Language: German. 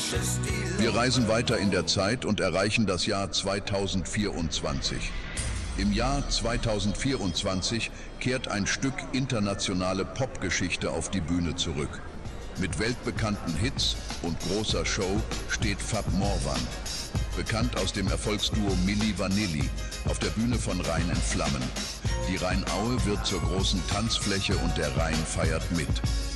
Wir reisen weiter in der Zeit und erreichen das Jahr 2024. Im Jahr 2024 kehrt ein Stück internationale Popgeschichte auf die Bühne zurück. Mit weltbekannten Hits und großer Show steht Fab Morvan, bekannt aus dem Erfolgsduo Milli Vanilli, auf der Bühne von Rhein in Flammen. Die Rheinaue wird zur großen Tanzfläche und der Rhein feiert mit.